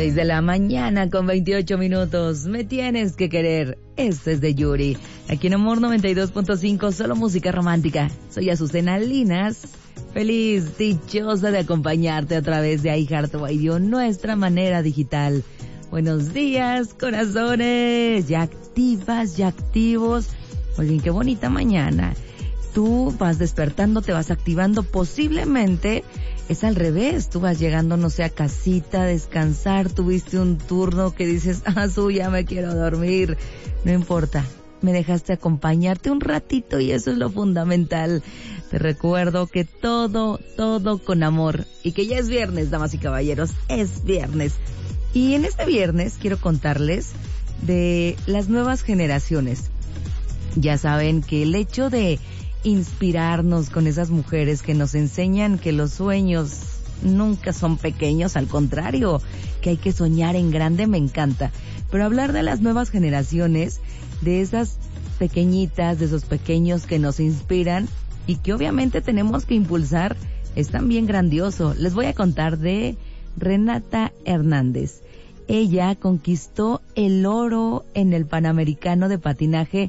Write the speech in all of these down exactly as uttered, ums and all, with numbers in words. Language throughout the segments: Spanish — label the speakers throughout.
Speaker 1: seis de la mañana con veintiocho minutos. Me tienes que querer. Este es de Yuri. Aquí en Amor noventa y dos punto cinco, solo música romántica. Soy Azucena Linas. Feliz, dichosa de acompañarte a través de iHeartRadio, nuestra manera digital. Buenos días, corazones. Ya activas, ya activos. Oigan, qué bonita mañana. Tú vas despertando, te vas activando. Posiblemente es al revés. Tú vas llegando, no sé, a casita, a descansar. Tuviste un turno que dices, ah, su, ya me quiero dormir. No importa. Me dejaste acompañarte un ratito y eso es lo fundamental. Te recuerdo que todo, todo con amor. Y que ya es viernes, damas y caballeros. Es viernes. Y en este viernes quiero contarles de las nuevas generaciones. Ya saben que el hecho de inspirarnos con esas mujeres que nos enseñan que los sueños nunca son pequeños, al contrario, que hay que soñar en grande, me encanta. Pero hablar de las nuevas generaciones, de esas pequeñitas, de esos pequeños que nos inspiran y que obviamente tenemos que impulsar, es también grandioso. Les voy a contar de Renata Hernández. Ella conquistó el oro en el Panamericano de Patinaje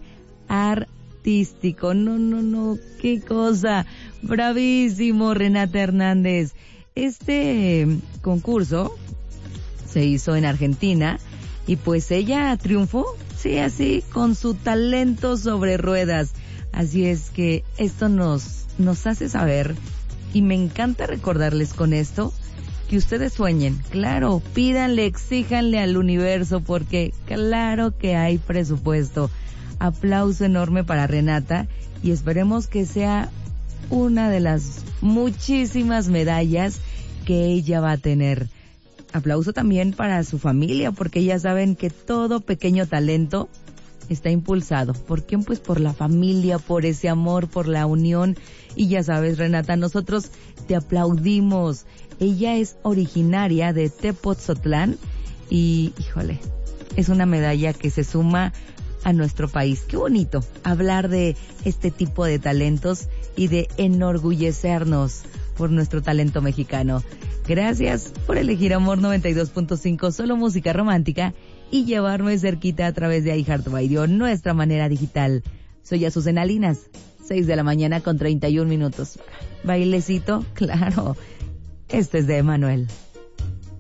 Speaker 1: Artístico. No, no, no, qué cosa. Bravísimo, Renata Hernández. Este concurso se hizo en Argentina y pues ella triunfó, sí, así, con su talento sobre ruedas. Así es que esto nos, nos hace saber, y me encanta recordarles con esto, que ustedes sueñen. Claro, pídanle, exíjanle al universo, porque claro que hay presupuesto. Aplauso enorme para Renata y esperemos que sea una de las muchísimas medallas que ella va a tener. Aplauso también para su familia, porque ya saben que todo pequeño talento está impulsado. ¿Por quién? Pues por la familia, por ese amor, por la unión. Y ya sabes, Renata, nosotros te aplaudimos. Ella es originaria de Tepoztlán y, híjole, es una medalla que se suma a nuestro país. Qué bonito hablar de este tipo de talentos y de enorgullecernos por nuestro talento mexicano. Gracias por elegir Amor noventa y dos punto cinco, solo música romántica, y llevarme cerquita a través de iHeartRadio, nuestra manera digital. Soy Azucena Linas, seis de la mañana con treinta y un minutos. ¿Bailecito? Claro. Este es de Emanuel.